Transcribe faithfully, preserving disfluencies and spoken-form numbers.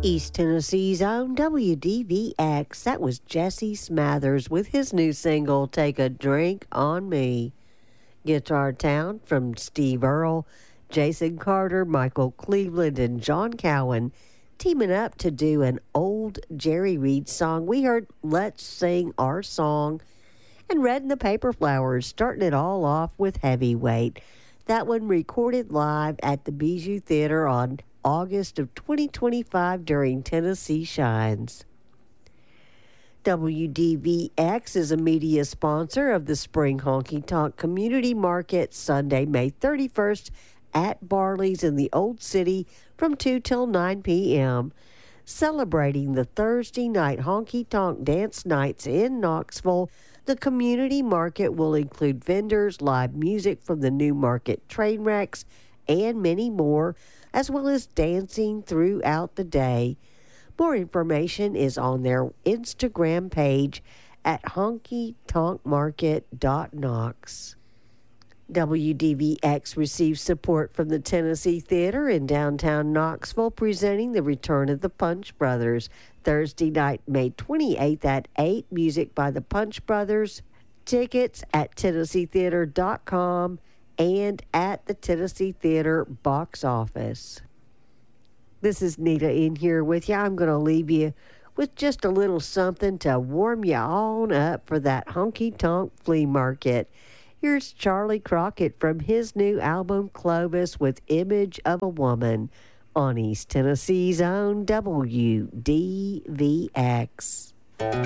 East Tennessee's own W D V X. That was Jesse Smathers with his new single, Take a Drink on Me. Guitar Town from Steve Earle, Jason Carter, Michael Cleveland, and John Cowan teaming up to do an old Jerry Reed song. We heard Let's Sing Our Song and Red and the Paper Flowers, starting it all off with Heavyweight. That one recorded live at the Bijou Theater on August of twenty twenty-five during Tennessee Shines. W D V X is a media sponsor of the Spring Honky Tonk Community Market Sunday, May thirty-first at Barley's in the Old City from two till nine p.m. Celebrating the Thursday night honky tonk dance nights in Knoxville, the community market will include vendors, live music from the New Market train wrecks, and many more, as well as dancing throughout the day. More information is on their Instagram page at honky tonk market dot knox. W D V X receives support from the Tennessee Theater in downtown Knoxville, presenting the return of the Punch Brothers. Thursday night, May twenty-eighth at eight, music by the Punch Brothers. Tickets at tennessee theater dot com and at the Tennessee Theater box office. This is Nita in here with you. I'm going to leave you with just a little something to warm you on up for that honky-tonk flea market. Here's Charlie Crockett from his new album Clovis with Image of a Woman on East Tennessee's own W D V X.